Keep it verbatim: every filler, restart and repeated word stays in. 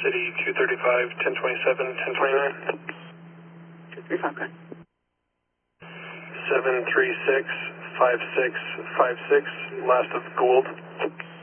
City two thirty-five, ten twenty-seven, ten twenty-nine. two thirty-five, okay. seven three six, five six five six, last of Gould.